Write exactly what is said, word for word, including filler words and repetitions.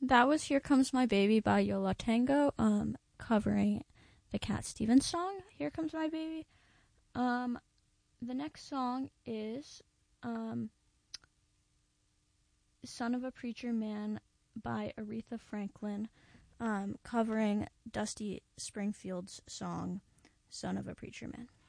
That was Here Comes My Baby by Yo La Tengo, um, covering the Cat Stevens song, Here Comes My Baby. Um, the next song is um, Son of a Preacher Man by Aretha Franklin, um, covering Dusty Springfield's song, Son of a Preacher Man.